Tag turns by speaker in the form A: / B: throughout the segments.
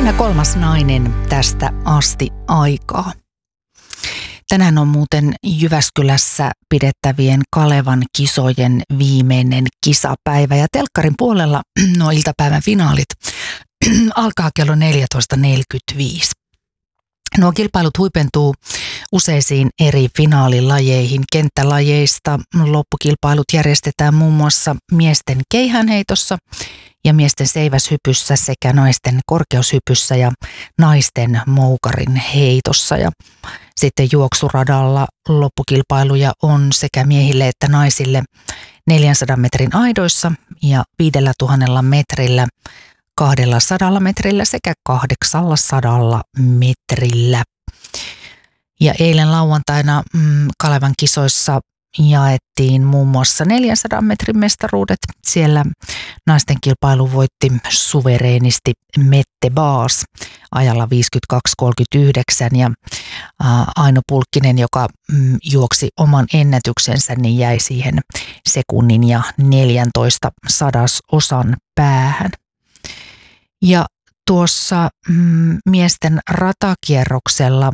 A: Siinä kolmas nainen tästä asti aikaa. Tänään on muuten Jyväskylässä pidettävien Kalevan kisojen viimeinen kisapäivä ja telkkarin puolella nuo iltapäivän finaalit alkaa kello 14.45. Nuo kilpailut huipentuu useisiin eri finaalilajeihin. Kenttälajeista loppukilpailut järjestetään muun muassa miesten keihäänheitossa ja miesten seiväshypyssä sekä naisten korkeushypyssä ja naisten moukarin heitossa. Ja sitten juoksuradalla loppukilpailuja on sekä miehille että naisille 400 metrin aidoissa ja 5000 metrillä, 200 metrillä sekä 800 metrillä. Ja eilen lauantaina Kalevan kisoissa jaettiin muun muassa 400 metrin mestaruudet. Siellä naisten kilpailu voitti suvereenisti Mette Baas ajalla 52.39 ja Aino Pulkkinen, joka juoksi oman ennätyksensä, niin jäi siihen sekunnin ja 14 sadasosan päähän. Ja tuossa miesten ratakierroksella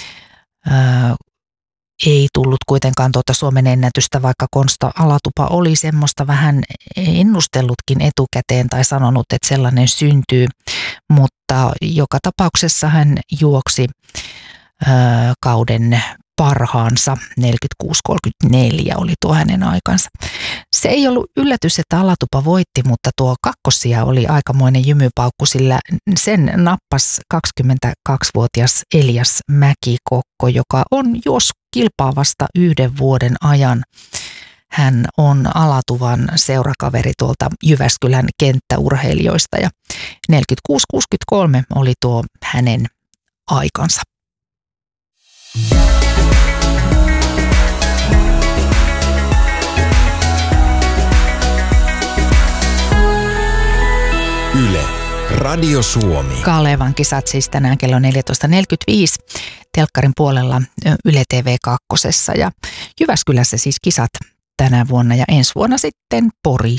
A: ei tullut kuitenkaan tuota Suomen ennätystä, vaikka Konsta Alatupa oli semmoista vähän ennustellutkin etukäteen tai sanonut, että sellainen syntyy, mutta joka tapauksessa hän juoksi kauden parhaansa, 46.34 oli tuo hänen aikansa. Se ei ollut yllätys, että Alatupa voitti, mutta tuo kakkosia oli aikamoinen jymypaukku, sillä sen nappasi 22-vuotias Elias Mäkikokko, joka on kilpaavasta 1 vuoden ajan. Hän on Alatuvan seurakaveri tuolta Jyväskylän kenttäurheilijoista ja 46.63 oli tuo hänen aikansa.
B: Yle, Radio Suomi.
A: Kalevan kisat siis tänään kello 14.45 telkkarin puolella Yle TV 2. Ja Jyväskylässä siis kisat tänä vuonna ja ensi vuonna sitten Porissa.